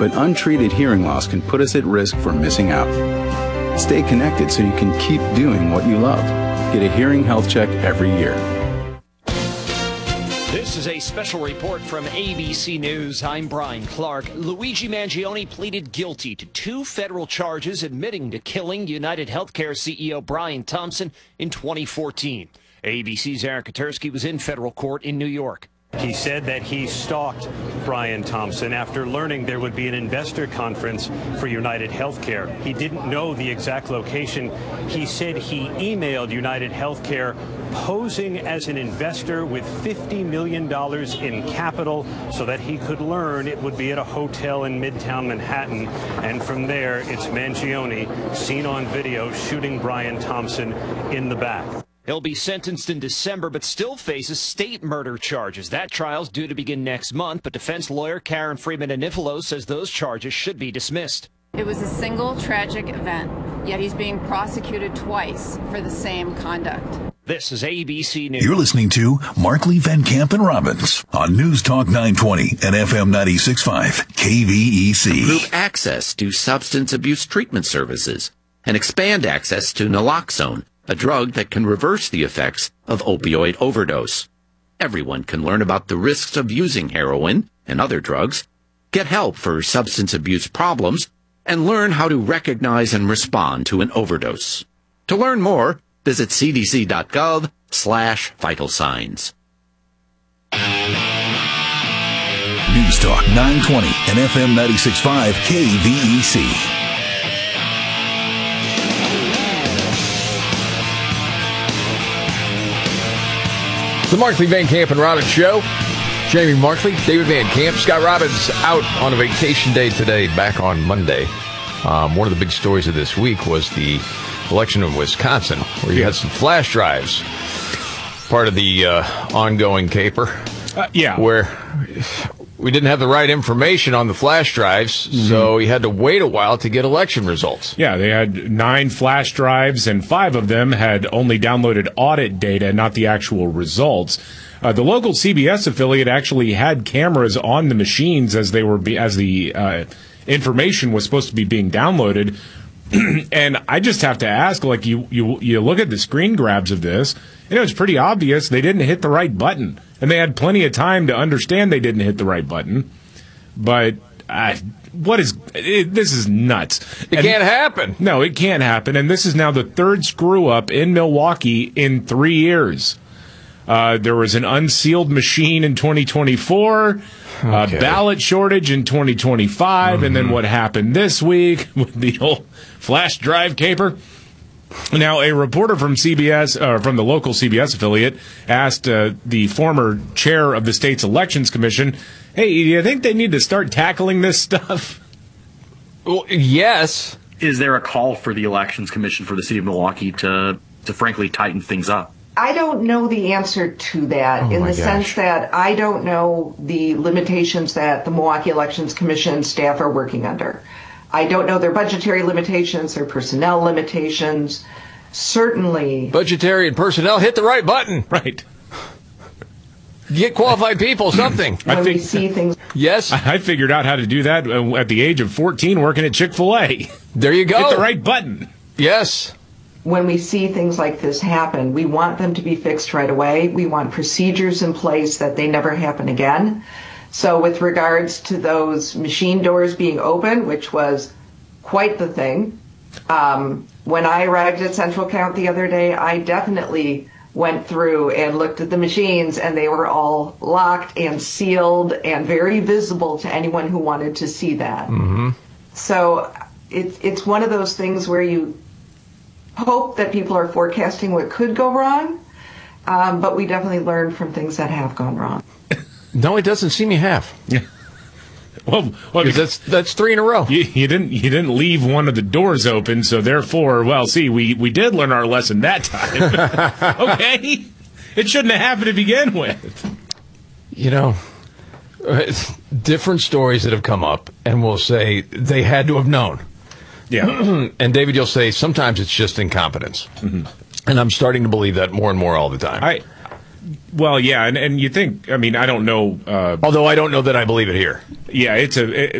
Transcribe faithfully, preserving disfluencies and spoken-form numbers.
but untreated hearing loss can put us at risk for missing out. Stay connected so you can keep doing what you love. Get a hearing health check every year. This is a special report from A B C News. I'm Brian Clark. Luigi Mangione pleaded guilty to two federal charges admitting to killing United Healthcare C E O Brian Thompson in twenty fourteen. A B C's Aaron Katersky was in federal court in New York. He said that he stalked Brian Thompson after learning there would be an investor conference for United Healthcare. He didn't know the exact location. He said he emailed United Healthcare posing as an investor with fifty million dollars in capital so that he could learn it would be at a hotel in Midtown Manhattan. And from there, it's Mangione seen on video shooting Brian Thompson in the back. He'll be sentenced in December, but still faces state murder charges. That trial's due to begin next month, but defense lawyer Karen Freeman-Anifilos says those charges should be dismissed. It was a single tragic event, yet he's being prosecuted twice for the same conduct. This is A B C News. You're listening to Markley, Van Camp, and Robbins on News Talk nine twenty and F M ninety-six point five K V E C. Improve access to substance abuse treatment services and expand access to naloxone, a drug that can reverse the effects of opioid overdose. Everyone can learn about the risks of using heroin and other drugs, get help for substance abuse problems, and learn how to recognize and respond to an overdose. To learn more, visit cdc.gov slash vital signs. News Talk nine twenty and F M ninety-six point five K V E C. The Markley, Van Camp, and Robbins Show. Jamie Markley, David Van Camp, Scott Robbins out on a vacation day today, back on Monday. Um, one of the big stories of this week was the election in Wisconsin, where you had some flash drives, part of the uh, ongoing caper. Uh, yeah. Where we didn't have the right information on the flash drives, mm-hmm. so you had to wait a while to get election results. Yeah, they had nine flash drives, and five of them had only downloaded audit data, not the actual results. Uh, the local C B S affiliate actually had cameras on the machines as they were be- as the uh, information was supposed to be being downloaded. And I just have to ask, like, you, you you look at the screen grabs of this, and it was pretty obvious they didn't hit the right button. And they had plenty of time to understand they didn't hit the right button. But uh, what is it, this is nuts. It and, can't happen. No, it can't happen. And this is now the third screw-up in Milwaukee in three years. Uh, there was an unsealed machine in twenty twenty-four, okay. A ballot shortage in twenty twenty-five, mm-hmm. and then what happened this week with the old flash drive caper. Now, a reporter from C B S, uh, from the local C B S affiliate, asked uh, the former chair of the state's elections commission, hey, do you think they need to start tackling this stuff? Well, yes. Is there a call for the elections commission for the city of Milwaukee to, to frankly tighten things up? I don't know the answer to that, oh in the gosh. sense that I don't know the limitations that the Milwaukee Elections Commission staff are working under. I don't know their budgetary limitations, their personnel limitations. Certainly. Budgetary and personnel, hit the right button. Right. Get qualified people, something. When I think, we see things. Yes. I figured out how to do that at the age of fourteen working at Chick-fil-A. There you go. Hit the right button. Yes. When we see things like this happen, we want them to be fixed right away. We want procedures in place that they never happen again. So with regards to those machine doors being open, which was quite the thing, um, when I arrived at Central Count the other day, I definitely went through and looked at the machines, and they were all locked and sealed and very visible to anyone who wanted to see that. Mm-hmm. So it, it's one of those things where you hope that people are forecasting what could go wrong, um, but we definitely learn from things that have gone wrong. No, it doesn't seem you have. Yeah. Well, well that's that's three in a row. You, you didn't you didn't leave one of the doors open, so therefore, well, see, we, we did learn our lesson that time. Okay, it shouldn't have happened to begin with. You know, different stories that have come up, and we'll say they had to have known. Yeah. And David, you'll say sometimes it's just incompetence. Mm-hmm. And I'm starting to believe that more and more all the time. I, well, yeah, and, and you think, I mean, I don't know. Uh, Although I don't know that I believe it here. Yeah, it's a... It,